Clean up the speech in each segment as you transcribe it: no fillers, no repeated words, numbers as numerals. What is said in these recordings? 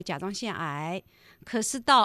甲状腺癌，可是到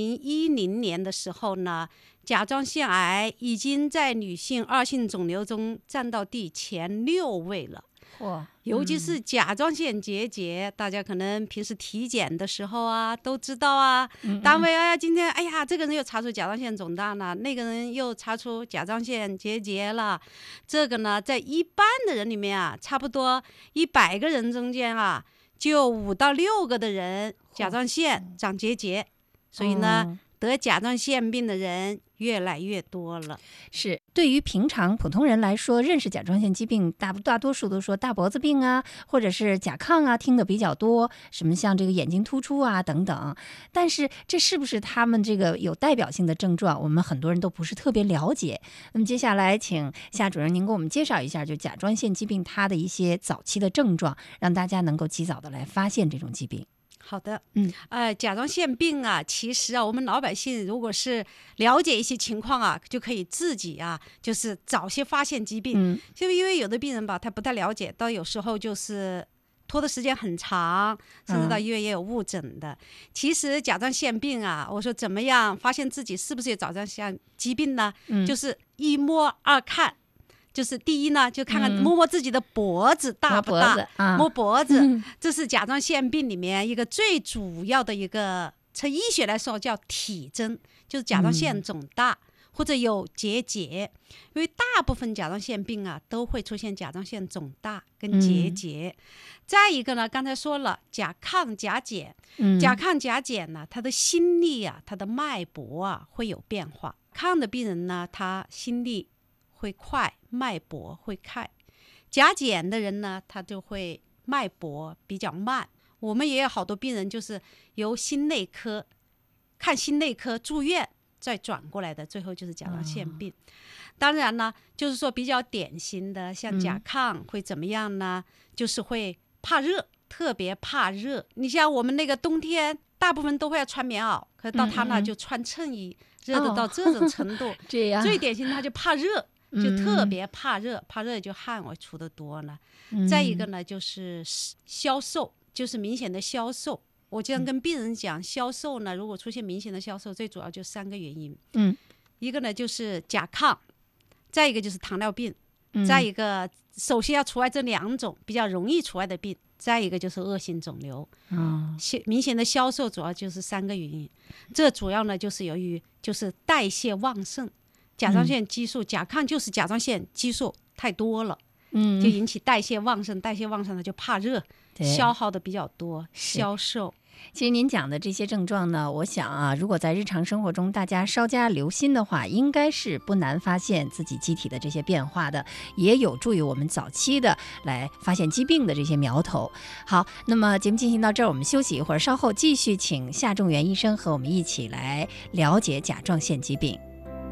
2010年的时候呢，甲状腺癌已经在女性2性肿瘤中占到第前6位了。尤其是甲状腺结节，大家可能平时体检的时候啊都知道啊，单位今天这个人又查出甲状腺肿大了，那个人又查出甲状腺结节了。这个呢，在一般的人里面啊，差不多100个人中间啊，就5到6个的人甲状腺长结节，所以呢，得甲状腺病的人越来越多了。 是，对于平常普通人来说，认识甲状腺疾病，大多数都说大脖子病啊，或者是甲亢啊，听得比较多，什么像这个眼睛突出啊等等。但是这是不是他们这个有代表性的症状，我们很多人都不是特别了解。那么接下来请夏主任您给我们介绍一下，就甲状腺疾病它的一些早期的症状，让大家能够及早的来发现这种疾病。 好的，甲状腺病啊，其实啊，我们老百姓如果是了解一些情况啊，就可以自己啊，就是早些发现疾病。就因为有的病人吧，他不太了解，到有时候就是拖的时间很长，甚至到医院也有误诊的。其实甲状腺病啊，我说怎么样发现自己是不是有甲状腺疾病呢？就是1摸2看。就是第一呢，就看看摸摸自己的脖子大不大，摸脖子，这是甲状腺病里面一个最主要的一个，从医学来说叫体征，就是甲状腺肿大或者有结节。因为大部分甲状腺病啊都会出现甲状腺肿大跟结节。再一个呢，刚才说了甲亢甲减，甲亢甲减呢，他的心率啊，他的脉搏啊会有变化。亢的病人呢，他心率会快，脉搏会快。甲减的人呢，他就会脉搏比较慢。我们也有好多病人就是由心内科看心内科住院再转过来的，最后就是甲状腺病。当然呢，就是说比较典型的像甲亢会怎么样呢？就是会怕热，特别怕热。你像我们那个冬天大部分都会要穿棉袄，可是到他那就穿衬衣，热的到这种程度。 这样， 最典型的他就怕热，就特别怕热，怕热就汗会出的多了。再一个呢，就是消瘦，就是明显的消瘦。我经常跟病人讲，消瘦呢，如果出现明显的消瘦，最主要就3个原因。一个呢就是甲亢，再一个就是糖尿病，再一个首先要除外这2种比较容易除外的病，再一个就是恶性肿瘤。明显的消瘦主要就是3个原因。这主要呢就是由于就是代谢旺盛。甲状腺激素，甲亢就是甲状腺激素太多了，就引起代谢旺盛，代谢旺盛呢就怕热，消耗的比较多，消瘦。 其实您讲的这些症状呢，我想啊，如果在日常生活中大家稍加留心的话，应该是不难发现自己机体的这些变化的，也有助于我们早期的来发现疾病的这些苗头。好，那么节目进行到这儿，我们休息一会儿，稍后继续请夏仲元医生和我们一起来了解甲状腺疾病。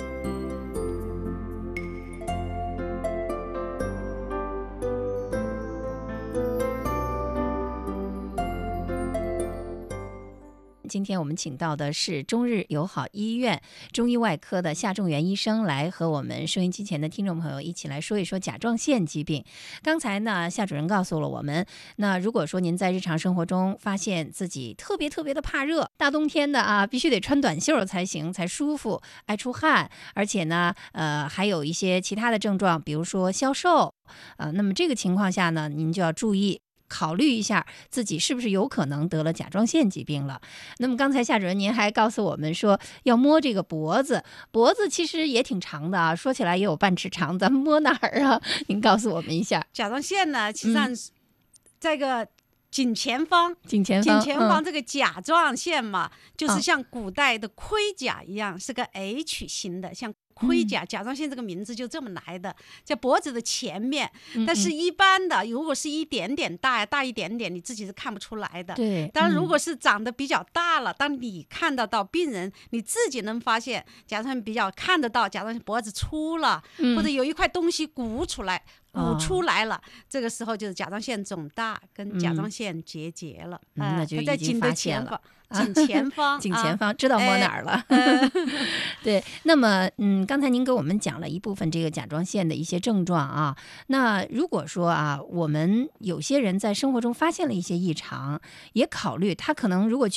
今天我们请到的是中日友好医院中医外科的夏仲元医生，来和我们收音机前的听众朋友一起来说一说甲状腺疾病。刚才呢，夏主任告诉了我们，那如果说您在日常生活中发现自己特别的怕热，大冬天的啊，必须得穿短袖才行，才舒服，爱出汗，而且呢，还有一些其他的症状，比如说消瘦，那么这个情况下呢，您就要注意考虑一下自己是不是有可能得了甲状腺疾病了。那么刚才夏主任您还告诉我们说要摸这个脖子，脖子其实也挺长的啊，说起来也有半尺长，咱们摸哪儿啊？您告诉我们一下。 甲状腺呢，实际上这个颈前方这个甲状腺嘛，就是像古代的盔甲一样，是个 H 型的，像盔甲。甲状腺这个名字就这么来的，在脖子的前面。但是一般的，如果是一点点大一点点，你自己是看不出来的。 对， 当然如果是长得比较大了，当你看得到病人，你自己能发现甲状腺比较看得到，甲状腺脖子粗了，或者有一块东西鼓出来。 鼓出来了，这个时候就是甲状腺肿大跟甲状腺结节了。 那就它在已经颈的发现了。 前方。颈前方， 颈前方知道摸哪儿了。对，那么刚才您给我们讲了一部分这个甲状腺的一些症状啊。那如果说啊，我们有些人在生活中发现了一些异常，也考虑他可能如果